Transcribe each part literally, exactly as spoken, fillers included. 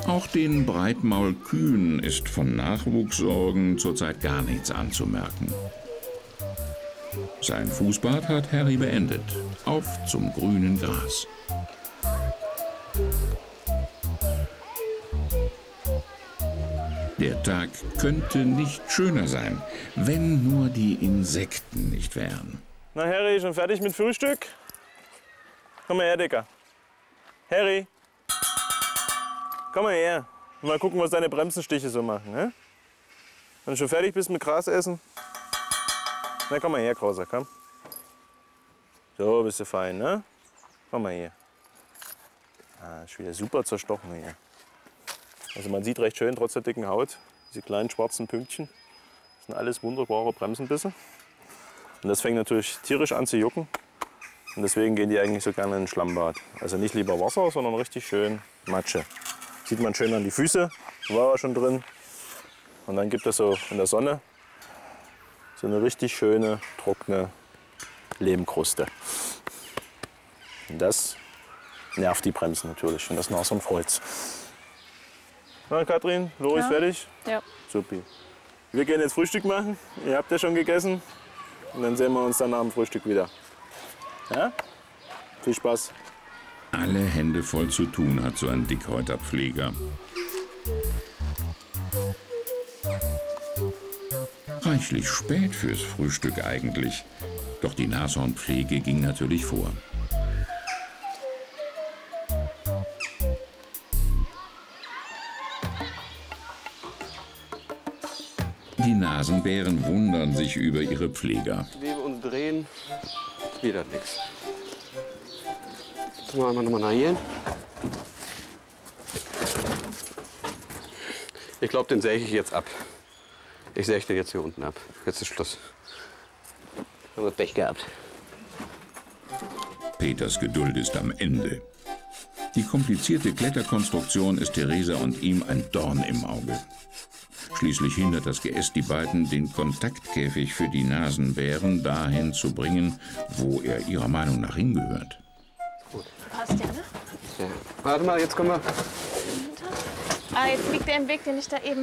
Auch den Breitmaulkühen ist von Nachwuchssorgen zurzeit gar nichts anzumerken. Sein Fußbad hat Harry beendet. Auf zum grünen Gras. Der Tag könnte nicht schöner sein, wenn nur die Insekten nicht wären. Na, Harry, schon fertig mit Frühstück? Komm mal her, Dicker. Harry, komm mal her. Mal gucken, was deine Bremsenstiche so machen. Ne? Wenn du schon fertig bist mit Gras essen? Na, komm mal her, Krauser, komm. So, bist du fein, ne? Komm mal her. Ah, ist wieder super zerstochen hier. Also man sieht recht schön, trotz der dicken Haut, diese kleinen schwarzen Pünktchen. Das sind alles wunderbare Bremsenbisse. Und das fängt natürlich tierisch an zu jucken. Und deswegen gehen die eigentlich so gerne in ein Schlammbad. Also nicht lieber Wasser, sondern richtig schön Matsche. Sieht man schön an die Füße, war er schon drin. Und dann gibt es so in der Sonne so eine richtig schöne, trockene Lehmkruste. Und das nervt die Bremsen natürlich. Und das Nashornfreut's. Na, Katrin, Loris, ja. Fertig? Ja. Supi. Wir gehen jetzt Frühstück machen. Ihr habt ja schon gegessen. Und dann sehen wir uns dann nach dem Frühstück wieder. Ja? Viel Spaß. Alle Hände voll zu tun hat so ein Dickhäuterpfleger. Reichlich spät fürs Frühstück eigentlich. Doch die Nashornpflege ging natürlich vor. Die Nasenbären wundern sich über ihre Pfleger. Wie wir uns drehen, wieder nichts. Jetzt machen wir nochmal nach hier. Ich glaube, den säge ich jetzt ab. Ich säge den jetzt hier unten ab. Jetzt ist Schluss. Haben wir Pech gehabt. Peters Geduld ist am Ende. Die komplizierte Kletterkonstruktion ist Theresa und ihm ein Dorn im Auge. Schließlich hindert das Geäst die beiden, den Kontaktkäfig für die Nasenbären dahin zu bringen, wo er ihrer Meinung nach hingehört. Gut. Passt ja, ne? Ja. Warte mal, jetzt kommen wir. Ah, jetzt liegt er im Weg, den ich da eben.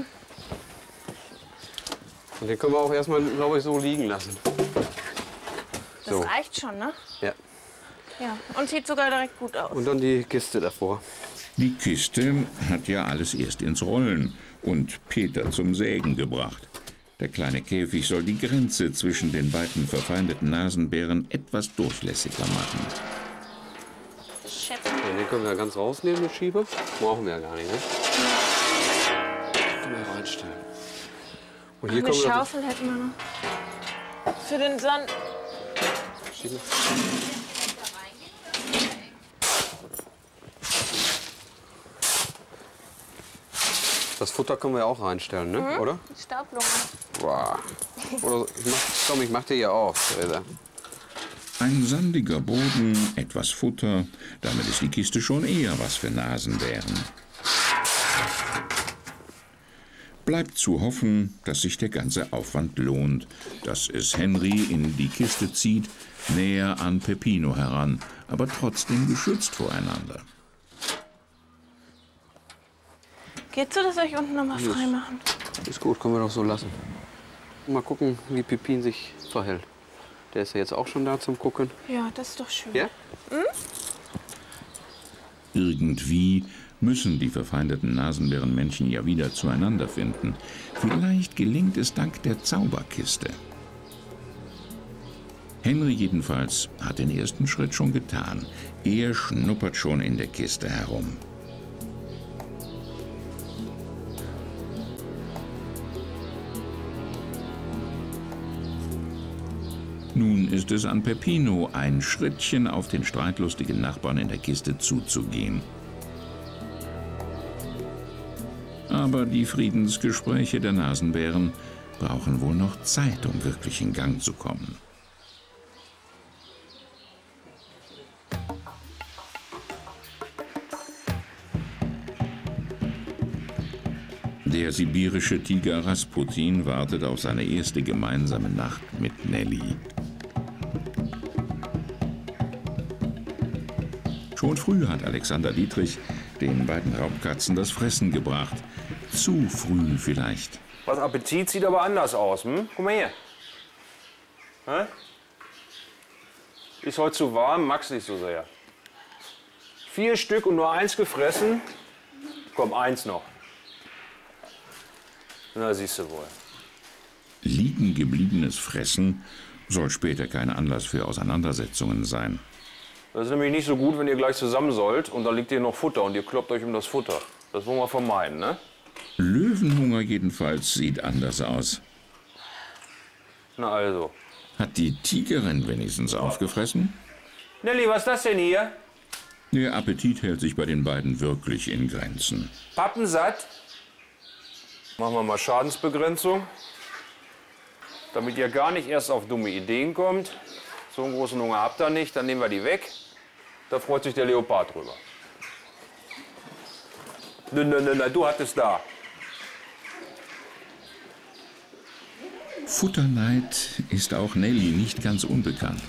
Und den können wir auch erstmal, glaube ich, so liegen lassen. Das so. Reicht schon, ne? Ja. Ja, und sieht sogar direkt gut aus. Und dann die Kiste davor. Die Kiste hat ja alles erst ins Rollen und Peter zum Sägen gebracht. Der kleine Käfig soll die Grenze zwischen den beiden verfeindeten Nasenbären etwas durchlässiger machen. Ja, den können wir ja ganz rausnehmen, den Schieber. Brauchen wir ja gar nicht, ne? Können wir reinstellen. Und hier eine Schaufel hätten wir noch. Für den Sand. Schiebe. Das Futter können wir ja auch reinstellen, ne? Mhm. Oder? Die Staubblume. Wow. Oder ich mach, komm, ich mach dir hier auf, Theresa. Ein sandiger Boden, etwas Futter, damit ist die Kiste schon eher was für Nasenbären. Bleibt zu hoffen, dass sich der ganze Aufwand lohnt, dass es Henry in die Kiste zieht, näher an Peppino heran, aber trotzdem geschützt voreinander. Geht so, dass euch unten noch mal frei machen? Ist gut, können wir doch so lassen. Mal gucken, wie Pepin sich verhält. Der ist ja jetzt auch schon da zum Gucken. Ja, das ist doch schön. Ja? Hm? Irgendwie müssen die verfeindeten Nasenbärenmännchen ja wieder zueinander finden. Vielleicht gelingt es dank der Zauberkiste. Henry jedenfalls hat den ersten Schritt schon getan. Er schnuppert schon in der Kiste herum. Nun ist es an Peppino, ein Schrittchen auf den streitlustigen Nachbarn in der Kiste zuzugehen. Aber die Friedensgespräche der Nasenbären brauchen wohl noch Zeit, um wirklich in Gang zu kommen. Der sibirische Tiger Rasputin wartet auf seine erste gemeinsame Nacht mit Nelly. Schon früh hat Alexander Dietrich den beiden Raubkatzen das Fressen gebracht. Zu früh vielleicht. Was Appetit sieht aber anders aus, hm? Guck mal hier. Hä? Ist heute zu warm, mag's nicht so sehr. Vier Stück und nur eins gefressen. Komm, eins noch. Na, siehst du wohl. Liegen gebliebenes Fressen soll später kein Anlass für Auseinandersetzungen sein. Das ist nämlich nicht so gut, wenn ihr gleich zusammen sollt und da liegt hier noch Futter und ihr kloppt euch um das Futter. Das wollen wir vermeiden, ne? Löwenhunger jedenfalls sieht anders aus. Na also. Hat die Tigerin wenigstens aufgefressen? Nelly, was ist das denn hier? Der Appetit hält sich bei den beiden wirklich in Grenzen. Pappensatt. Machen wir mal Schadensbegrenzung. Damit ihr gar nicht erst auf dumme Ideen kommt. So einen großen Hunger habt ihr nicht, dann nehmen wir die weg. Da freut sich der Leopard drüber. Nö, nö, nö, nö, du hattest da. Futterneid ist auch Nelly nicht ganz unbekannt.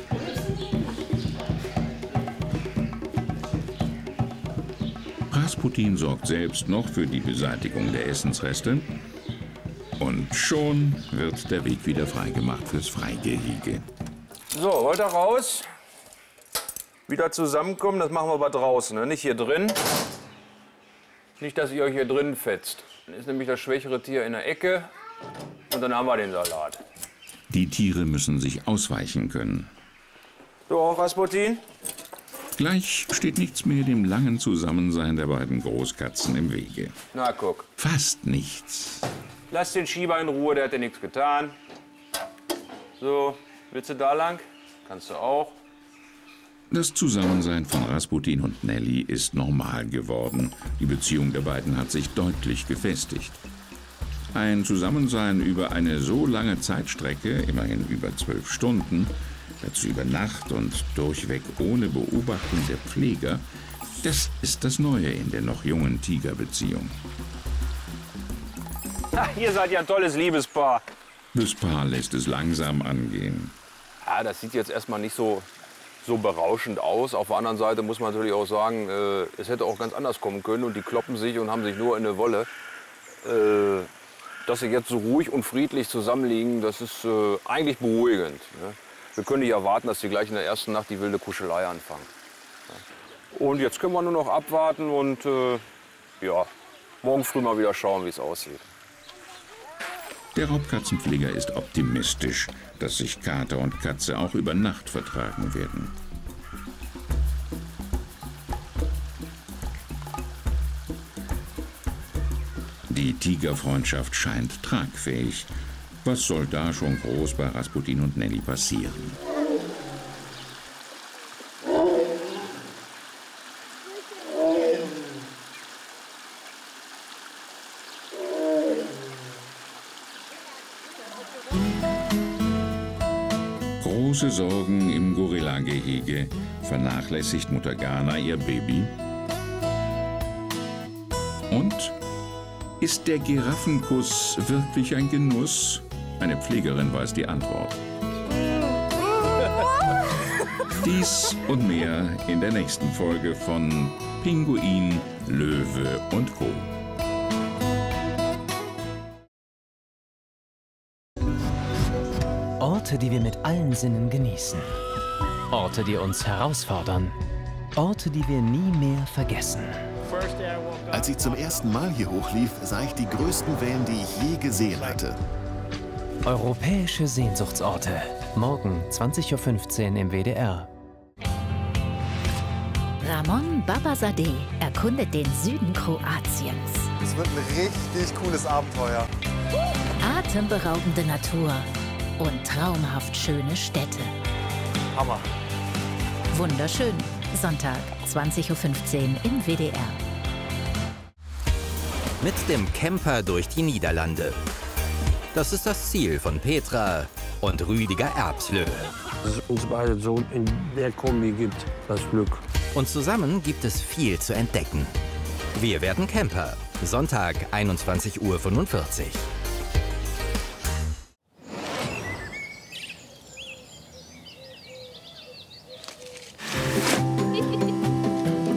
Rasputin sorgt selbst noch für die Beseitigung der Essensreste. Und schon wird der Weg wieder freigemacht fürs Freigehege. So, wollt ihr raus? Wieder zusammenkommen, das machen wir aber draußen, ne? Nicht hier drin. Nicht, dass ihr euch hier drin fetzt. Dann ist nämlich das schwächere Tier in der Ecke und dann haben wir den Salat. Die Tiere müssen sich ausweichen können. So, Rasputin? Gleich steht nichts mehr dem langen Zusammensein der beiden Großkatzen im Wege. Na, guck. Fast nichts. Lass den Schieber in Ruhe, der hat dir nichts getan. So, willst du da lang? Kannst du auch. Das Zusammensein von Rasputin und Nelly ist normal geworden. Die Beziehung der beiden hat sich deutlich gefestigt. Ein Zusammensein über eine so lange Zeitstrecke, immerhin über zwölf Stunden, dazu über Nacht und durchweg ohne Beobachtung der Pfleger, das ist das Neue in der noch jungen Tigerbeziehung. Ach, ihr seid ja ein tolles Liebespaar. Das Paar lässt es langsam angehen. Ja, das sieht jetzt erstmal nicht so, so berauschend aus. Auf der anderen Seite muss man natürlich auch sagen, äh, es hätte auch ganz anders kommen können. Und die kloppen sich und haben sich nur in eine Wolle. Äh, dass sie jetzt so ruhig und friedlich zusammenliegen, das ist äh, eigentlich beruhigend. Ne? Wir können nicht erwarten, dass sie gleich in der ersten Nacht die wilde Kuschelei anfangen. Ja. Und jetzt können wir nur noch abwarten und äh, ja, morgen früh mal wieder schauen, wie es aussieht. Der Raubkatzenpfleger ist optimistisch, dass sich Kater und Katze auch über Nacht vertragen werden. Die Tigerfreundschaft scheint tragfähig. Was soll da schon groß bei Rasputin und Nelly passieren? Große Sorgen im Gorilla-Gehege. Vernachlässigt Mutter Ghana ihr Baby? Und ist der Giraffenkuss wirklich ein Genuss? Eine Pflegerin weiß die Antwort. Dies und mehr in der nächsten Folge von Pinguin, Löwe und Co. Orte, die wir mit allen Sinnen genießen. Orte, die uns herausfordern. Orte, die wir nie mehr vergessen. Als ich zum ersten Mal hier hochlief, sah ich die größten Wellen, die ich je gesehen hatte. Europäische Sehnsuchtsorte. Morgen zwanzig Uhr fünfzehn im W D R. Ramon Babazadeh erkundet den Süden Kroatiens. Es wird ein richtig cooles Abenteuer. Atemberaubende Natur und traumhaft schöne Städte. Hammer. Wunderschön. Sonntag, zwanzig Uhr fünfzehn im W D R. Mit dem Camper durch die Niederlande. Das ist das Ziel von Petra und Rüdiger Erbslö. Dass es uns beide so in der Kombi gibt, das Glück. Und zusammen gibt es viel zu entdecken. Wir werden Camper. Sonntag, einundzwanzig Uhr fünfundvierzig.